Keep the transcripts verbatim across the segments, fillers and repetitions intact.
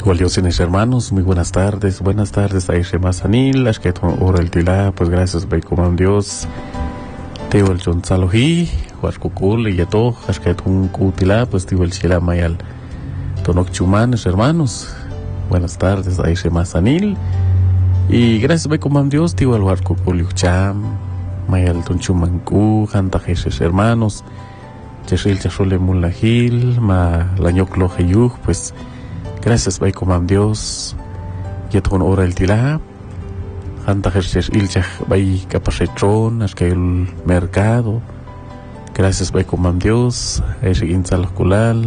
Igual Dios tienes hermanos, muy buenas tardes, buenas tardes a Ishe Masanil, es que ora el tila, pues gracias by comam Dios. Teo el John Salohi, Juan Kukul y Yato, es que un Kutila, pues teo el Chila Mayal. Tonok Chumanes hermanos, buenas tardes a Ishe Masanil. Y gracias by comam Dios, teo el Juan Kukul Yucham, Mayal Ton Chumanku, Hanta Jesús hermanos, Cheshil Chashole Mulahil, Ma Lañoklo Heyuj, pues. Gracias by comam Dios, yetron ora el tila, hanta jesús ilchach by capachetron, es que el mercado. Gracias by comam Dios, ese insal kulal,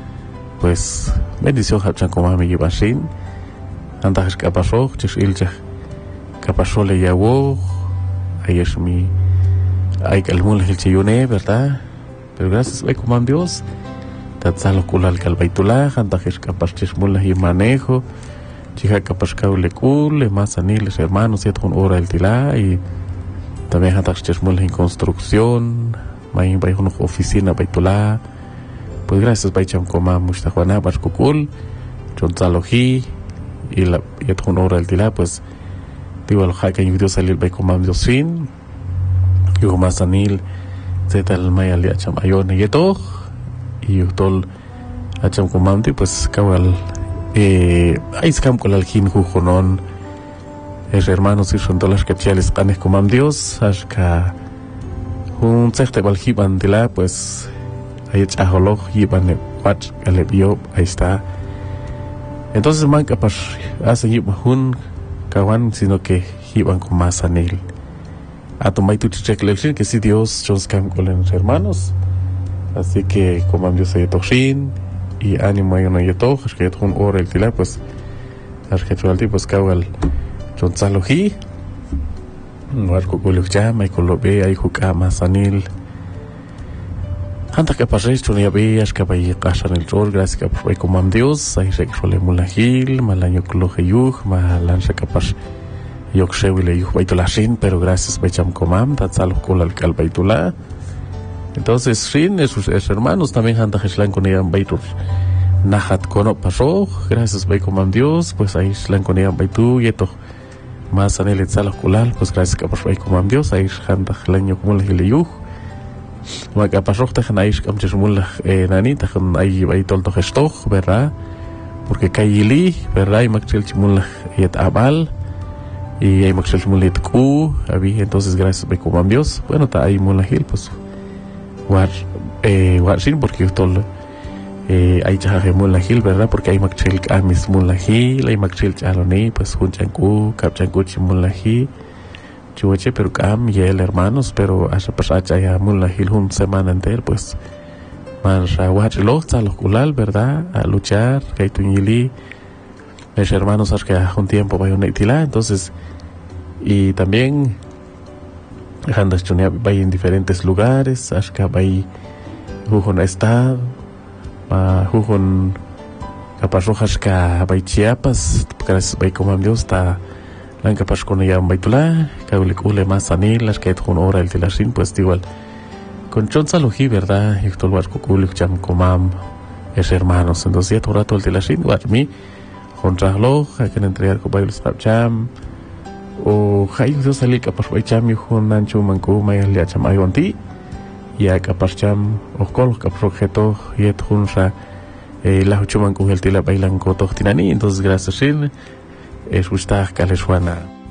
pues bendición hachan comam y bashin, hanta jesús capachok, ches ilchach capachole yawo, ahí es mi, hay que el mundo el chiyone, ¿verdad? Pero gracias by comam Dios. Tatzalo kulal kalbaitula, hanta jes kapas chismula y manejo, chica kapas kaule kul, más aniles hermanos, y con hora el tila, y también hanta chismula en construcción, may bay una oficina baitula, pues gracias bay cham coma mustajuana baskukul, chonzaloji, y la y con hora el tila, pues digo lo que hay video salir bay coma Dios fin, y como más anil, zeta el mayal ya chamayon y todo. Y utol acham comam pues kawal eh hay scam con el kin jujonon es hermanos y son todas las cachiales canes comam Dios ashka un sexte baljiban de la pues hay chaholo yiban wat alebio ahí está. Entonces man capaz hace yibun kawan sino que yiban con más anil a tomar tu check que si Dios son scam con los hermanos. Así que como Dios se toxin y ánimo y no y todo, es que un hora el tila pues es que tú al tipo es cabal son saloji no es que lo llama y con lo ve ahí juca más anil antes que pase esto ni había es que vaya casa en el sol gracias que fue como Dios ahí se que suele mulahil malaño que lo heyuj malanza capaz yo que se huele yuj baitulasin pero gracias becham comam dat salo con el calbaitula. Entonces, sin esos hermanos también hanta jeslan con ella baitur. Nahat kono pasó, gracias by comam Dios, pues ahí jeslan con ella baitu y esto más anel etzalos kulal, pues gracias que pasó by comam Dios, ahí hanta jeslan como la hiliyuj. Ma que pasó tajan ahí kam chesmul nani tajan ahí baitol to gestoch, ¿verdad? Porque kayili, ¿verdad? Y makchel chimul yet abal y ahí makchel chimul yet ku, abi entonces gracias by comam Dios. Bueno, ta ahí mulahil pues War, eh, war sin porque esto eh, hay chaje mulahil, ¿verdad? Porque hay makchil amis mulahil, hay makchil chaloni, pues hunchanku, kapchanku chimulahi, chueche, pero cam y el hermanos, pero hasta pasacha ya mulahil un semana entera, pues man rawach los chalos kulal, ¿verdad? A luchar, que hay tuñili, los hermanos hasta que un tiempo vaya una itila, entonces, y también Handas chunia vai en diferentes lugares, ashka vai hujon estado, ma hujon capaz rojas ka vai Chiapas, gracias vai comam Dios ta lan capaz con ella baitula, kaulik ule más anil, las que con hora el tilasin, pues igual con chonsaloji, ¿verdad? Y todo el kukulik cham comam es hermanos, entonces ya todo rato el tilasin, guarmi, con trajlo, hay que entregar con bail cham. O hay Dios salir capaz de cham y un ancho manco mayal ya cham ayonti ya capaz cham o col capaz objeto y et junsa la hucho manco el tila bailan coto tinani entonces gracias sin es gustar caleswana.